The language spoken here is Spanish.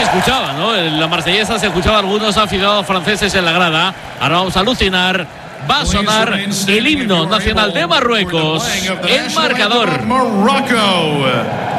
escuchaba, ¿no? La marsellesa se escuchaba a algunos aficionados franceses en la grada. Ahora vamos a alucinar. Va a sonar el himno nacional de Marruecos. El marcador.